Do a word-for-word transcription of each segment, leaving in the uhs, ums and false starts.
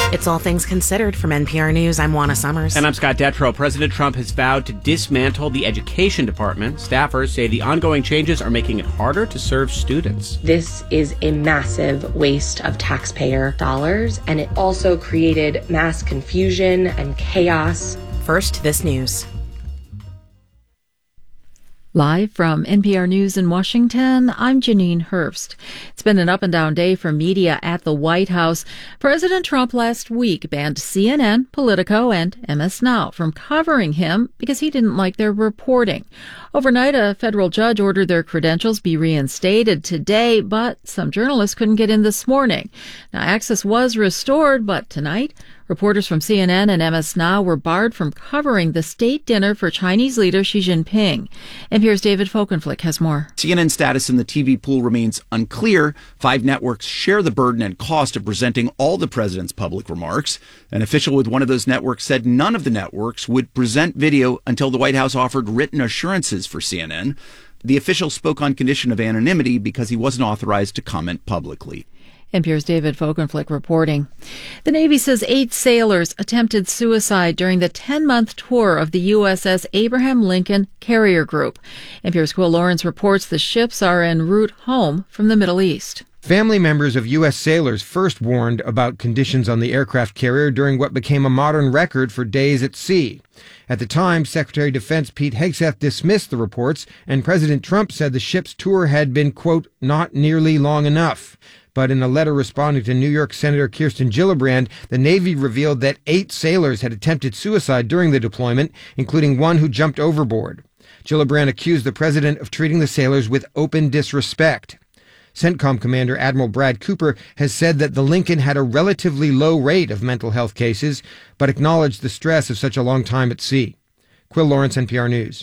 It's All Things Considered from N P R News. I'm Juana Summers. And I'm Scott Detrow. President Trump has vowed to dismantle the education department. Staffers say the ongoing changes are making it harder to serve students. This is a massive waste of taxpayer dollars, and it also created mass confusion and chaos. First, this news. Live from N P R News in Washington, I'm Janine Herbst. It's been an up-and-down day for media at the White House. President Trump last week banned C N N, Politico, and M S Now from covering him because he didn't like their reporting. Overnight, a federal judge ordered their credentials be reinstated today, but some journalists couldn't get in this morning. Now, access was restored, but tonight, reporters from C N N and M S Now were barred from covering the state dinner for Chinese leader Xi Jinping. N P R's David Folkenflik has more. C N N's status in the T V pool remains unclear. Five networks share the burden and cost of presenting all the president's public remarks. An official with one of those networks said none of the networks would present video until the White House offered written assurances for C N N. The official spoke on condition of anonymity because he wasn't authorized to comment publicly. N P R's David Folkenflik reporting. The Navy says eight sailors attempted suicide during the ten-month tour of the U S S Abraham Lincoln Carrier Group. N P R's Quill Lawrence reports the ships are en route home from the Middle East. Family members of U S sailors first warned about conditions on the aircraft carrier during what became a modern record for days at sea. At the time, Secretary of Defense Pete Hegseth dismissed the reports, and President Trump said the ship's tour had been, quote, not nearly long enough. But in a letter responding to New York Senator Kirsten Gillibrand, the Navy revealed that eight sailors had attempted suicide during the deployment, including one who jumped overboard. Gillibrand accused the president of treating the sailors with open disrespect. CENTCOM Commander Admiral Brad Cooper has said that the Lincoln had a relatively low rate of mental health cases, but acknowledged the stress of such a long time at sea. Quill Lawrence, N P R News.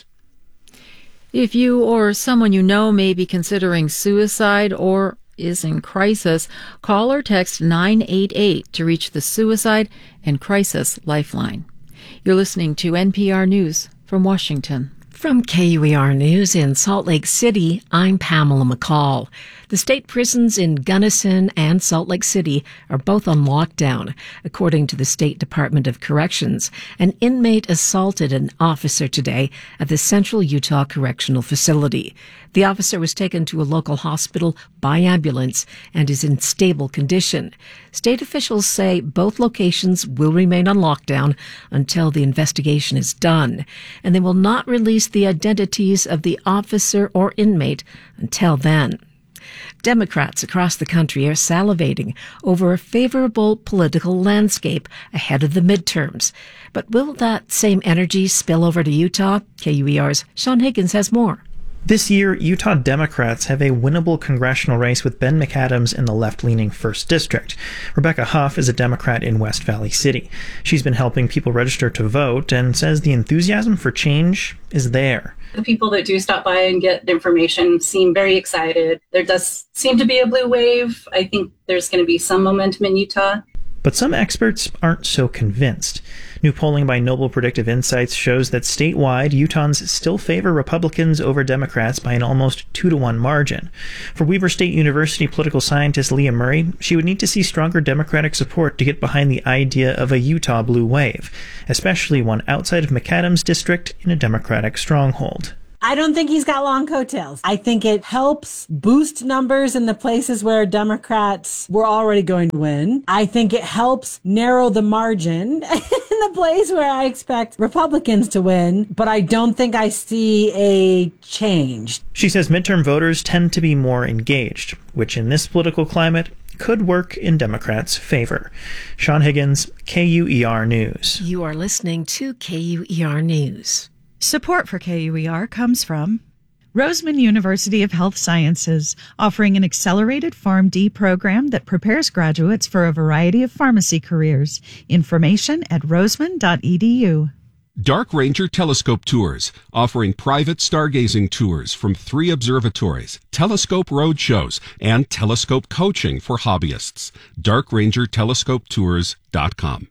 If you or someone you know may be considering suicide or is in crisis, call or text nine eight eight to reach the Suicide and Crisis Lifeline. You're listening to N P R News from Washington. From K U E R News in Salt Lake City, I'm Pamela McCall. The state prisons in Gunnison and Salt Lake City are both on lockdown. According to the State Department of Corrections, an inmate assaulted an officer today at the Central Utah Correctional Facility. The officer was taken to a local hospital by ambulance and is in stable condition. State officials say both locations will remain on lockdown until the investigation is done, and they will not release the identities of the officer or inmate until then. Democrats across the country are salivating over a favorable political landscape ahead of the midterms. But will that same energy spill over to Utah? K U E R's Sean Higgins has more. This year, Utah Democrats have a winnable congressional race with Ben McAdams in the left-leaning first District. Rebecca Huff is a Democrat in West Valley City. She's been helping people register to vote and says the enthusiasm for change is there. The people that do stop by and get information seem very excited. There does seem to be a blue wave. I think there's going to be some momentum in Utah. But some experts aren't so convinced. New polling by Noble Predictive Insights shows that statewide, Utahns still favor Republicans over Democrats by an almost two to one margin. For Weber State University political scientist Leah Murray, she would need to see stronger Democratic support to get behind the idea of a Utah blue wave, especially one outside of McAdams' district in a Democratic stronghold. I don't think he's got long coattails. I think it helps boost numbers in the places where Democrats were already going to win. I think it helps narrow the margin in the place where I expect Republicans to win, but I don't think I see a change. She says midterm voters tend to be more engaged, which in this political climate could work in Democrats' favor. Sean Higgins, K U E R News. You are listening to K U E R News. Support for K U E R comes from Roseman University of Health Sciences, offering an accelerated PharmD program that prepares graduates for a variety of pharmacy careers. Information at roseman dot e d u. Dark Ranger Telescope Tours, offering private stargazing tours from three observatories, telescope road shows, and telescope coaching for hobbyists. dark ranger telescope tours dot com.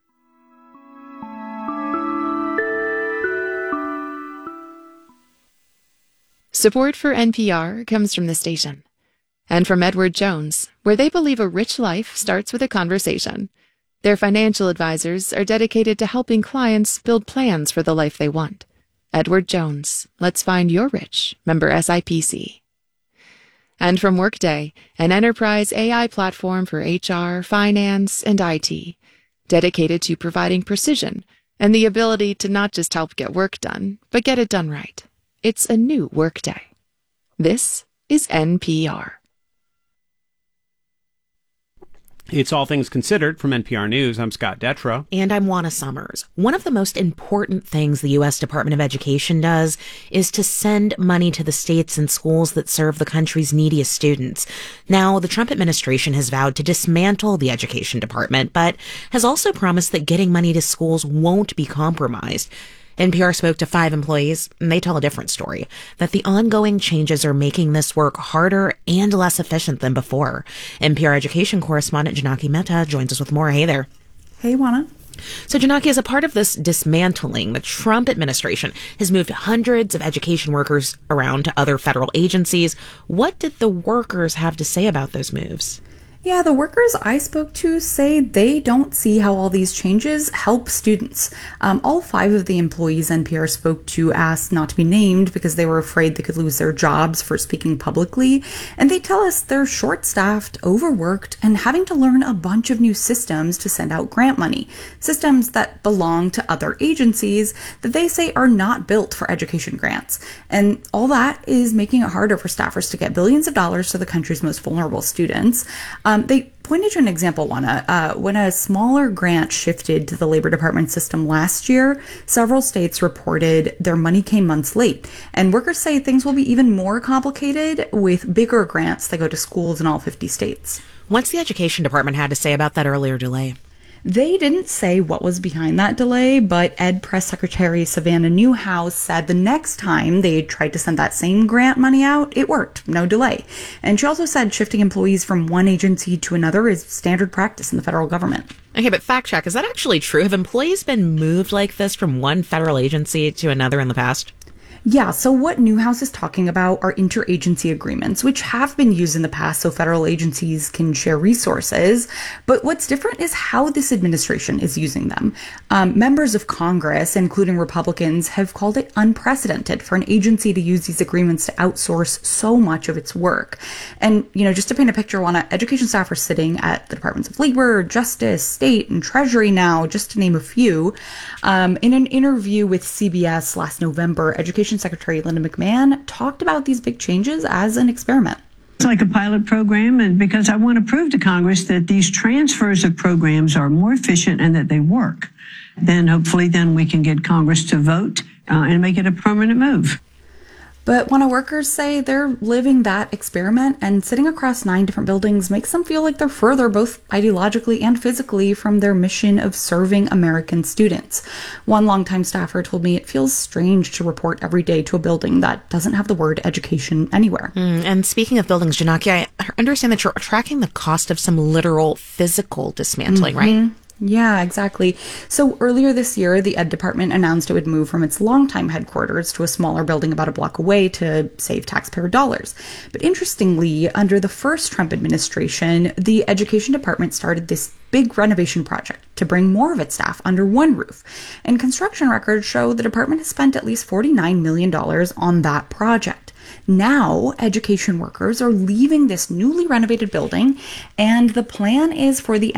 Support for N P R comes from the station and from Edward Jones, where they believe a rich life starts with a conversation. Their financial advisors are dedicated to helping clients build plans for the life they want. Edward Jones, Let's Find Your Rich, member S I P C. And from Workday, an enterprise A I platform for H R, finance, and I T, dedicated to providing precision and the ability to not just help get work done, but get it done right. It's a new Workday. This is N P R. It's All Things Considered from N P R News. I'm Scott Detrow. And I'm Juana Summers. One of the most important things the U S Department of Education does is to send money to the states and schools that serve the country's neediest students. Now, the Trump administration has vowed to dismantle the Education Department, but has also promised that getting money to schools won't be compromised. N P R spoke to five employees, and they tell a different story, that the ongoing changes are making this work harder and less efficient than before. N P R education correspondent Janaki Mehta joins us with more. Hey there. Hey, Juana. So, Janaki, as a part of this dismantling, the Trump administration has moved hundreds of education workers around to other federal agencies. What did the workers have to say about those moves? Yeah, the workers I spoke to say they don't see how all these changes help students. Um, all five of the employees N P R spoke to asked not to be named because they were afraid they could lose their jobs for speaking publicly. And they tell us they're short-staffed, overworked, and having to learn a bunch of new systems to send out grant money. Systems that belong to other agencies that they say are not built for education grants. And all that is making it harder for staffers to get billions of dollars to the country's most vulnerable students. Um, Um, they pointed to an example, Juana. Uh, when a smaller grant shifted to the Labor Department system last year, several states reported their money came months late. And workers say things will be even more complicated with bigger grants that go to schools in all fifty states. What's the Education Department had to say about that earlier delay? They didn't say what was behind that delay, but Ed Press Secretary Savannah Newhouse said the next time they tried to send that same grant money out, it worked, no delay. And she also said shifting employees from one agency to another is standard practice in the federal government. Okay, but fact check, is that actually true? Have employees been moved like this from one federal agency to another in the past? Yeah, so what Newhouse is talking about are interagency agreements, which have been used in the past so federal agencies can share resources. But what's different is how this administration is using them. Um, members of Congress, including Republicans, have called it unprecedented for an agency to use these agreements to outsource so much of its work. And, you know, just to paint a picture, Juana, education staff are sitting at the Departments of Labor, Justice, State, and Treasury now, just to name a few. Um, in an interview with C B S last November, Education Secretary Linda McMahon talked about these big changes as an experiment. It's like a pilot program, and because I want to prove to Congress that these transfers of programs are more efficient and that they work. Then hopefully then we can get Congress to vote uh, and make it a permanent move. But when our workers say they're living that experiment, and sitting across nine different buildings makes them feel like they're further, both ideologically and physically, from their mission of serving American students. One longtime staffer told me it feels strange to report every day to a building that doesn't have the word education anywhere. Mm, and speaking of buildings, Janaki, I understand that you're tracking the cost of some literal physical dismantling, mm-hmm. right? Yeah, exactly. So earlier this year, the Ed Department announced it would move from its longtime headquarters to a smaller building about a block away to save taxpayer dollars. But interestingly, under the first Trump administration, the Education Department started this big renovation project to bring more of its staff under one roof. And construction records show the department has spent at least forty-nine million dollars on that project. Now, education workers are leaving this newly renovated building, and the plan is for the